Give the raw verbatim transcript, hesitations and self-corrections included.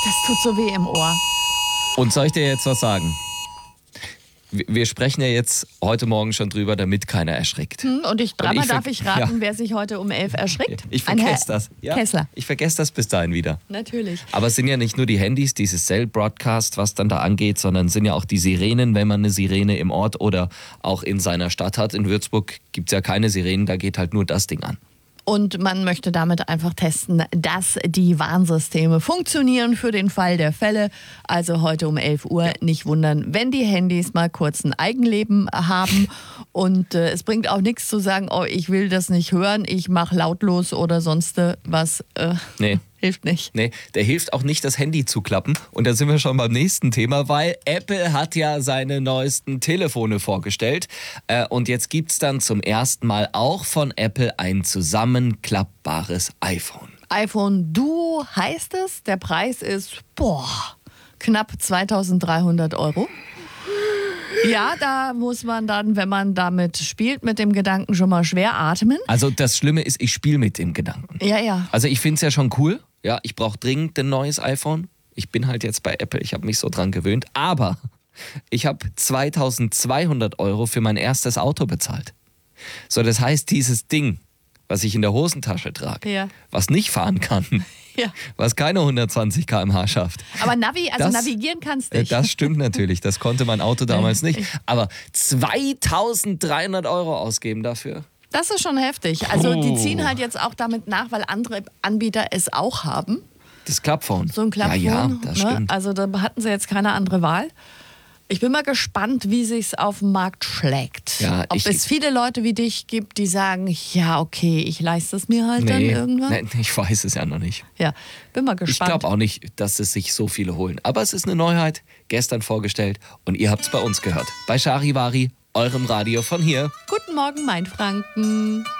das tut so weh im Ohr. Und soll ich dir jetzt was sagen? Wir sprechen ja jetzt heute Morgen schon drüber, damit keiner erschrickt. Hm, und ich, dreimal Und ich ver- darf ich raten, ja. wer sich heute um elf erschrickt? Ich Ein vergesse Herr das. Ja. Kessler. Ich vergesse das bis dahin wieder. Natürlich. Aber es sind ja nicht nur die Handys, dieses Cell-Broadcast, was dann da angeht, sondern es sind ja auch die Sirenen, wenn man eine Sirene im Ort oder auch in seiner Stadt hat. In Würzburg gibt es ja keine Sirenen, da geht halt nur das Ding an. Und man möchte damit einfach testen, dass die Warnsysteme funktionieren für den Fall der Fälle. Also heute um elf Uhr, nicht wundern, wenn die Handys mal kurz ein Eigenleben haben. Und äh, es bringt auch nichts zu sagen, oh, ich will das nicht hören, ich mache lautlos oder sonst was. Äh, Nee. Hilft nicht. Nee, der hilft auch nicht, das Handy zu klappen. Und da sind wir schon beim nächsten Thema, weil Apple hat ja seine neuesten Telefone vorgestellt. Äh, und jetzt gibt es dann zum ersten Mal auch von Apple ein zusammenklappbares iPhone. iPhone Duo heißt es. Der Preis ist, boah, knapp zweitausenddreihundert Euro. Ja, da muss man dann, wenn man damit spielt, mit dem Gedanken schon mal schwer atmen. Also das Schlimme ist, ich spiele mit dem Gedanken. Ja, ja. Also ich finde es ja schon cool. Ja, ich brauche dringend ein neues iPhone. Ich bin halt jetzt bei Apple, ich habe mich so dran gewöhnt. Aber ich habe zweitausendzweihundert Euro für mein erstes Auto bezahlt. So, das heißt, dieses Ding, was ich in der Hosentasche trage, Ja. was nicht fahren kann, Ja. was keine hundertzwanzig Kilometer pro Stunde schafft. Aber Navi, also Das- navigieren kannst du Äh, nicht. Das stimmt natürlich, das konnte mein Auto damals nicht. Aber zweitausenddreihundert Euro ausgeben dafür? Das ist schon heftig. Also die Puh. ziehen halt jetzt auch damit nach, weil andere Anbieter es auch haben. Das Klappphone. So ein Klappphone. Ja, ja, das ne? stimmt. Also da hatten sie jetzt keine andere Wahl. Ich bin mal gespannt, wie sich's auf dem Markt schlägt. Ja, Ob ich- es viele Leute wie dich gibt, die sagen, ja, okay, ich leiste es mir halt dann Nee, irgendwann. nee, ich weiß es ja noch nicht. Ja, bin mal Ich gespannt. glaube auch nicht, dass es sich so viele holen. Aber es ist eine Neuheit, gestern vorgestellt und ihr habt es bei uns gehört. Bei Charivari, eurem Radio von hier. Guten Morgen, mein Franken.